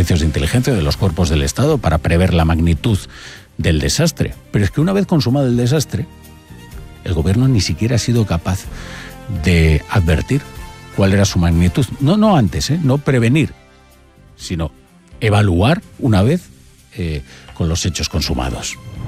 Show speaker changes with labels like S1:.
S1: servicios de inteligencia de los cuerpos del Estado para prever la magnitud del desastre. Pero es que una vez consumado el desastre, el gobierno ni siquiera ha sido capaz de advertir cuál era su magnitud. No antes, no prevenir, sino evaluar una vez con los hechos consumados.